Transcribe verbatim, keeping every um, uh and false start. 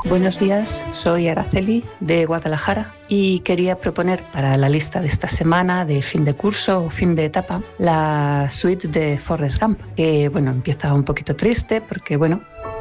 Buenos días, soy Araceli de Guadalajara y quería proponer para la lista de esta semana de fin de curso o fin de etapa la suite de Forrest Gump, que bueno, empieza un poquito triste porque bueno,